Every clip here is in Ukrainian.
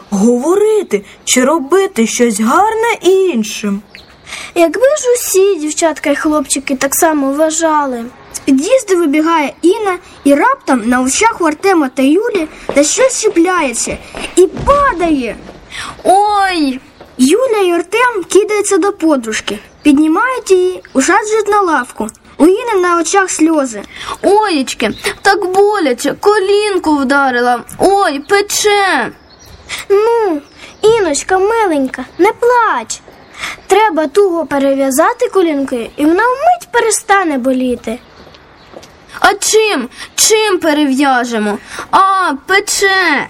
говорити чи робити щось гарне іншим. Якби ж усі дівчатка і хлопчики так само вважали. З під'їзду вибігає Інна, і раптом на очах у Артема та Юлі та щось чіпляється і падає. Ой! Юля і Артем кидаються до подружки, піднімають її, усаджують на лавку. У Інни на очах сльози. Оєчки, так боляче, колінку вдарила. Ой, пече. Ну, Іночка, миленька, не плач. Треба туго перев'язати колінки, і вона вмить перестане боліти. А чим? Чим перев'яжемо? А, пече.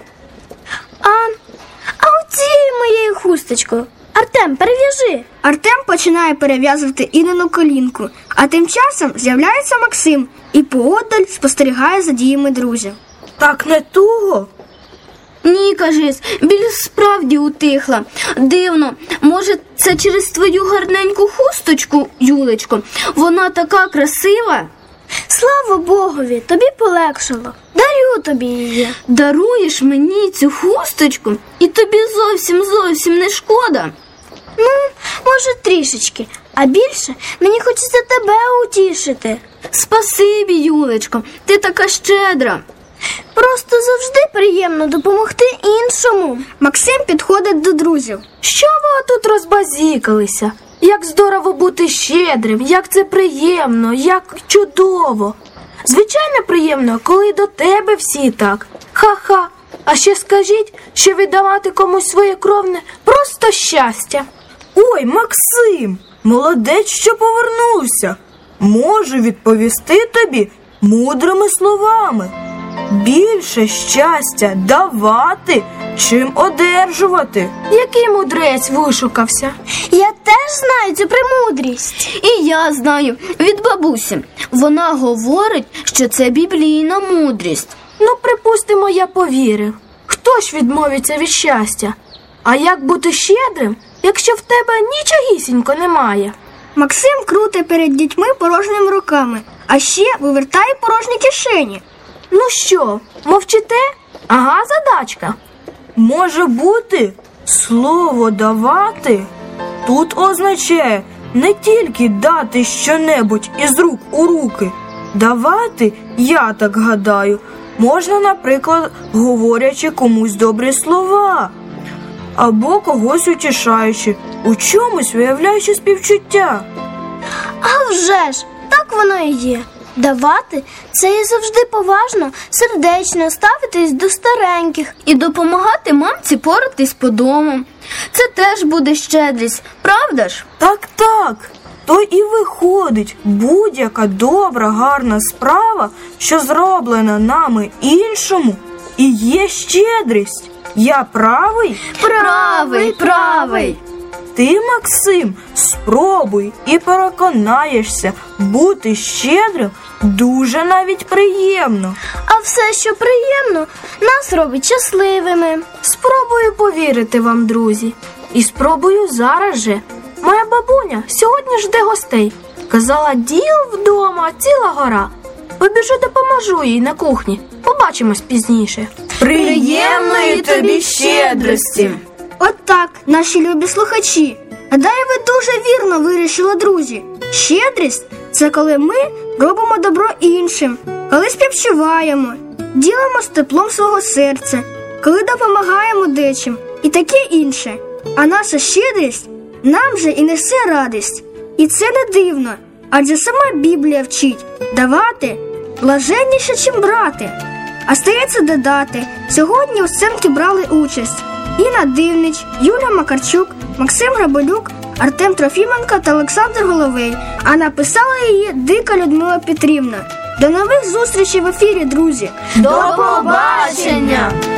А оцією моєю хусточкою. Артем, перев'яжи. Артем починає перев'язувати Інину колінку, а тим часом з'являється Максим і поодаль спостерігає за діями друзів. Так не туго? Ні, кажись, біль справді утихла. Дивно, може, це через твою гарненьку хусточку, Юлечко? Вона така красива. Слава Богові, тобі полегшало. Дарю тобі її. Даруєш мені цю хусточку? І тобі зовсім не шкода? Ну, може, трішечки. А більше мені хочеться тебе утішити. Спасибі, Юлечко, ти така щедра. Просто завжди приємно допомогти іншому. Максим підходить до друзів. Що ви тут розбазікалися? Як здорово бути щедрим, як це приємно, як чудово. Звичайно приємно, коли до тебе всі так. Ха-ха. А ще скажіть, що віддавати комусь своє кровне просто щастя. Ой, Максим, молодець, що повернувся. Можу відповісти тобі мудрими словами. Більше щастя давати, чим одержувати. Який мудрець вишукався? Я теж знаю цю премудрість. І я знаю, від бабусі. Вона говорить, що це біблійна мудрість. Ну, припустимо, я повірив. Хто ж відмовиться від щастя? А як бути щедрим, якщо в тебе нічогісінько немає? Максим крутить перед дітьми порожніми руками, а ще вивертає порожні кишені. Ну що, мовчите? Ага, задачка. Може бути, слово давати тут означає не тільки дати щонебудь із рук у руки. Давати, я так гадаю, можна, наприклад, говорячи комусь добрі слова, або когось утішаючи, у чомусь виявляючи співчуття. А вже ж, так воно і є. Давати – це і завжди поважно, сердечно ставитись до стареньких. І допомагати мамці поратись по дому. Це теж буде щедрість, правда ж? Так. То і виходить, будь-яка добра, гарна справа, що зроблена нами іншому, і є щедрість. Я правий? Правий. Ти, Максим, спробуй і переконаєшся, бути щедрим дуже навіть приємно. А все, що приємно, нас робить щасливими. Спробую повірити вам, друзі. І спробую зараз же. Моя бабуня сьогодні жде гостей. Казала, діл вдома ціла гора. Побіжу, допоможу їй на кухні. Побачимось пізніше. Приємної тобі щедрості! От так, наші любі слухачі. Гадаю, ви дуже вірно вирішили, друзі. Щедрість – це коли ми робимо добро іншим, коли співчуваємо, ділимо з теплом свого серця, коли допомагаємо дечим і таке інше. А наша щедрість нам же і несе радість. І це не дивно, адже сама Біблія вчить давати блаженніше, чим брати. А стається додати, сьогодні у сценці брали участь Інна Дивнич, Юля Макарчук, Максим Грабелюк, Артем Трофіменко та Олександр Головей, а написала її Дика Людмила Петрівна. До нових зустрічей в ефірі, друзі! До побачення!